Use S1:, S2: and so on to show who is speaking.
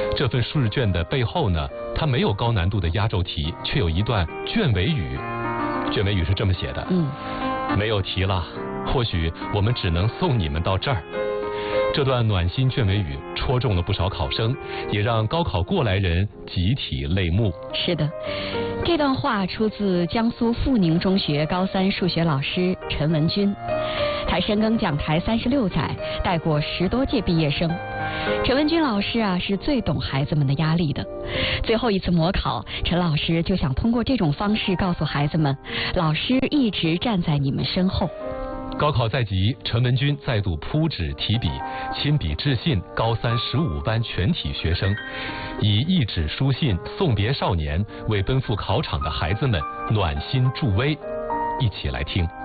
S1: 这份试卷的背后呢，它没有高难度的压轴题，却有一段卷尾语。卷尾语是这么写的：没有题了，或许我们只能送你们到这儿。这段暖心卷尾语戳中了不少考生，也让高考过来人集体泪目。
S2: 是的，这段话出自江苏阜宁中学高3数学老师陈文军。他深耕讲台36载，带过10多届毕业生。陈文军老师啊，是最懂孩子们的压力的。最后一次模考，陈老师就想通过这种方式告诉孩子们，老师一直站在你们身后。
S1: 高考在即，陈文军再度铺纸提笔，亲笔致信高3 15班全体学生，以一纸书信送别少年，为奔赴考场的孩子们暖心助威。一起来听。